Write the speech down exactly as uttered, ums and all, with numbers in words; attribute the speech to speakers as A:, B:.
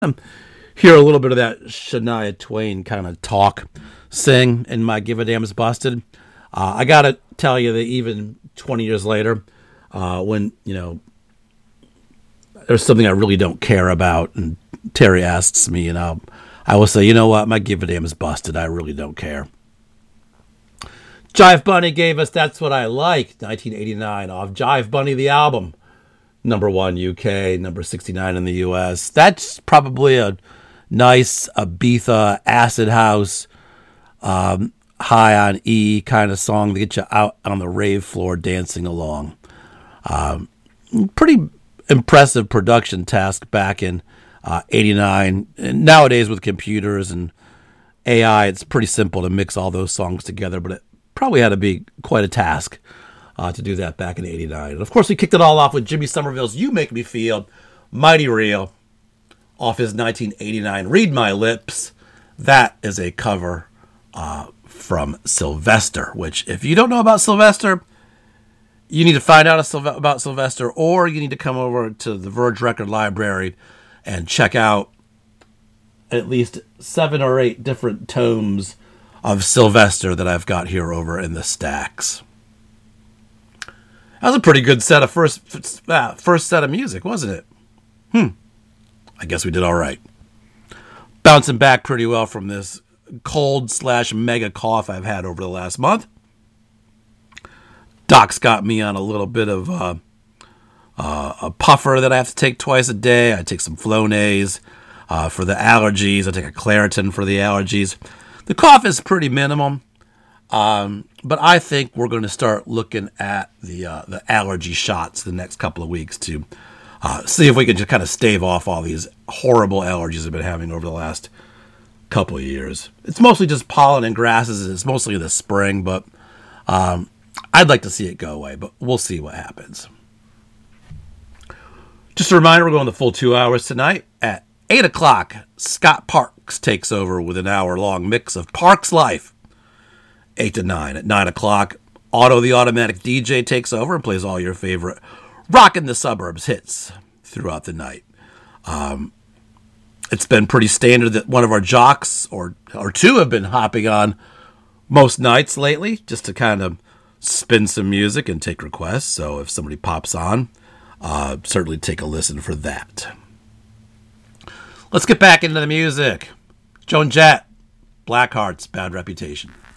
A: Hear a little bit of that Shania Twain kind of talk, sing in my Give a Damn's Busted. Uh, I gotta tell you that even twenty years later, uh, when, you know, there's something I really don't care about, and Terry asks me, you know, I will say, you know what, my Give a Damn is busted. I really don't care. Jive Bunny gave us That's What I Like, nineteen eighty-nine, off Jive Bunny the album. Number one U K, number sixty-nine in the U S. That's probably a nice Ibiza acid house, um, high on E kind of song to get you out on the rave floor dancing along. Um, pretty impressive production task back in uh, eighty-nine. And nowadays with computers and A I, it's pretty simple to mix all those songs together, but it probably had to be quite a task uh, to do that back in eighty-nine. And of course, we kicked it all off with Jimmy Somerville's You Make Me Feel Mighty Real off his nineteen eighty-nine Read My Lips. That is a cover uh, from Sylvester, which if you don't know about Sylvester, you need to find out about Sylvester, or you need to come over to the Verge Record Library and check out at least seven or eight different tomes of Sylvester that I've got here over in the stacks. That was a pretty good set of first uh, first set of music, wasn't it? Hmm. I guess we did all right. Bouncing back pretty well from this cold slash mega cough I've had over the last month. Doc's got me on a little bit of uh, uh, a puffer that I have to take twice a day. I take some Flonase uh, for the allergies. I take a Claritin for the allergies. The cough is pretty minimum, um, but I think we're going to start looking at the uh, the allergy shots the next couple of weeks to uh, see if we can just kind of stave off all these horrible allergies I've been having over the last couple of years. It's mostly just pollen and grasses, and it's mostly in the spring, but um, I'd like to see it go away, but we'll see what happens. Just a reminder, we're going the full two hours tonight. At eight o'clock, Scott Parks takes over with an hour-long mix of Parks Life. eight to nine. At nine o'clock, Otto the Automatic D J takes over and plays all your favorite Rockin' the Suburbs hits throughout the night. Um, it's been pretty standard that one of our jocks, or, or two, have been hopping on most nights lately, just to kind of spin some music and take requests. So if somebody pops on, uh, certainly take a listen for that. Let's get back into the music. Joan Jett, Blackheart's Bad Reputation.